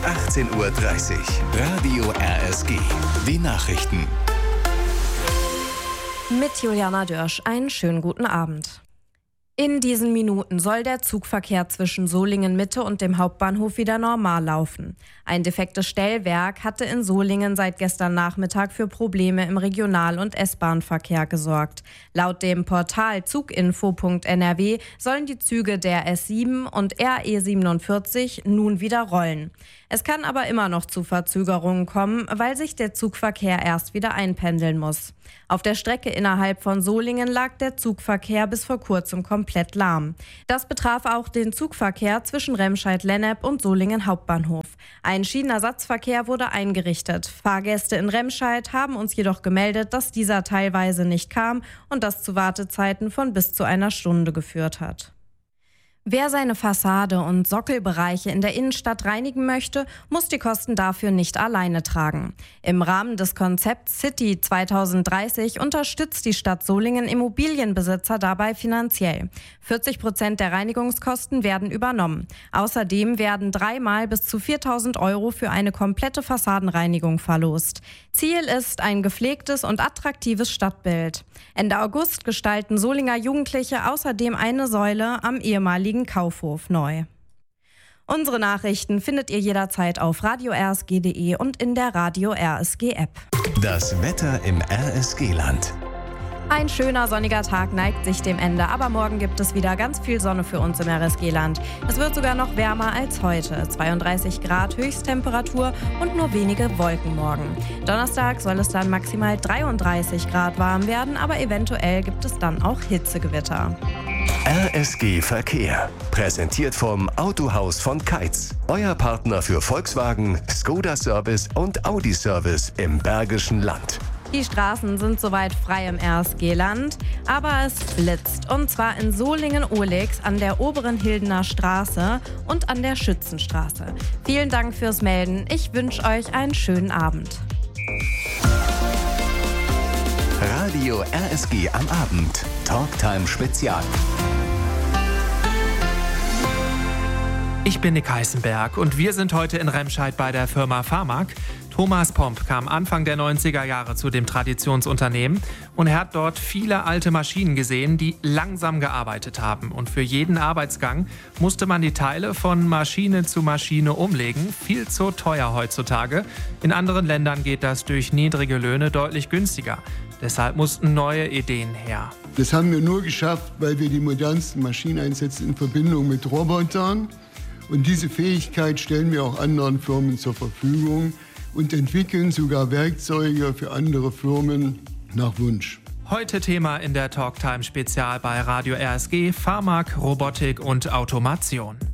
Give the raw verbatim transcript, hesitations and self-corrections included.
achtzehn Uhr dreißig. Radio R S G. Die Nachrichten. Mit Juliana Dörsch einen schönen guten Abend. In diesen Minuten soll der Zugverkehr zwischen Solingen-Mitte und dem Hauptbahnhof wieder normal laufen. Ein defektes Stellwerk hatte in Solingen seit gestern Nachmittag für Probleme im Regional- und S-Bahn-Verkehr gesorgt. Laut dem Portal zuginfo punkt n r w sollen die Züge der S sieben und R E siebenundvierzig nun wieder rollen. Es kann aber immer noch zu Verzögerungen kommen, weil sich der Zugverkehr erst wieder einpendeln muss. Auf der Strecke innerhalb von Solingen lag der Zugverkehr bis vor kurzem komplett lahm. Das betraf auch den Zugverkehr zwischen Remscheid-Lennep und Solingen Hauptbahnhof. Ein Schienenersatzverkehr wurde eingerichtet. Fahrgäste in Remscheid haben uns jedoch gemeldet, dass dieser teilweise nicht kam und das zu Wartezeiten von bis zu einer Stunde geführt hat. Wer seine Fassade und Sockelbereiche in der Innenstadt reinigen möchte, muss die Kosten dafür nicht alleine tragen. Im Rahmen des Konzepts City zwanzig dreißig unterstützt die Stadt Solingen Immobilienbesitzer dabei finanziell. vierzig Prozent der Reinigungskosten werden übernommen. Außerdem werden dreimal bis zu viertausend Euro für eine komplette Fassadenreinigung verlost. Ziel ist ein gepflegtes und attraktives Stadtbild. Ende August gestalten Solinger Jugendliche außerdem eine Säule am ehemaligen Kaufhof neu. Unsere Nachrichten findet ihr jederzeit auf radio r s g punkt d e und in der Radio R S G App. Das Wetter im R S G-Land. Ein schöner sonniger Tag neigt sich dem Ende, aber morgen gibt es wieder ganz viel Sonne für uns im R S G-Land. Es wird sogar noch wärmer als heute, zweiunddreißig Grad Höchsttemperatur und nur wenige Wolken morgen. Donnerstag soll es dann maximal dreiunddreißig Grad warm werden, aber eventuell gibt es dann auch Hitzegewitter. R S G Verkehr. Präsentiert vom Autohaus von Keitz. Euer Partner für Volkswagen, Skoda Service und Audi Service im Bergischen Land. Die Straßen sind soweit frei im R S G-Land, aber es blitzt. Und zwar in Solingen-Ohlix an der oberen Hildener Straße und an der Schützenstraße. Vielen Dank fürs Melden. Ich wünsche euch einen schönen Abend. Radio R S G am Abend. Talktime Spezial. Ich bin Nick Heißenberg und wir sind heute in Remscheid bei der Firma Pharmak. Thomas Pomp kam Anfang der neunziger Jahre zu dem Traditionsunternehmen und er hat dort viele alte Maschinen gesehen, die langsam gearbeitet haben. Und für jeden Arbeitsgang musste man die Teile von Maschine zu Maschine umlegen. Viel zu teuer heutzutage. In anderen Ländern geht das durch niedrige Löhne deutlich günstiger. Deshalb mussten neue Ideen her. Das haben wir nur geschafft, weil wir die modernsten Maschinen einsetzen in Verbindung mit Robotern. Und diese Fähigkeit stellen wir auch anderen Firmen zur Verfügung und entwickeln sogar Werkzeuge für andere Firmen nach Wunsch. Heute Thema in der Talktime Spezial bei Radio R S G, Pharmak, Robotik und Automation.